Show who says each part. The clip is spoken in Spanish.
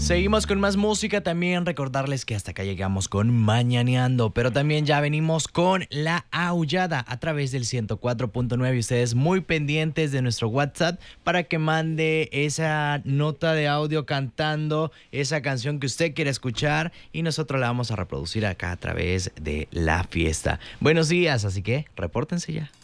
Speaker 1: Seguimos con más música, también recordarles que hasta acá llegamos con Mañaneando, pero también ya venimos con La Aullada a través del 104.9 y ustedes muy pendientes de nuestro WhatsApp para que mande esa nota de audio cantando esa canción que usted quiere escuchar y nosotros la vamos a reproducir acá a través de La Fiesta. Buenos días, así que repórtense ya.